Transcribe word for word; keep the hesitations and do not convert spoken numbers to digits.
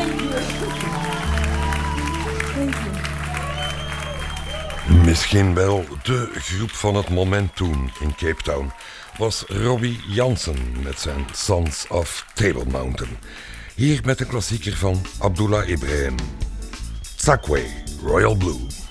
Misschien wel de groep van het moment toen in Cape Town was Robbie Jansen met zijn Sons of Table Mountain. Hier met de klassieker van Abdullah Ibrahim, Tsakwe, Royal Blue.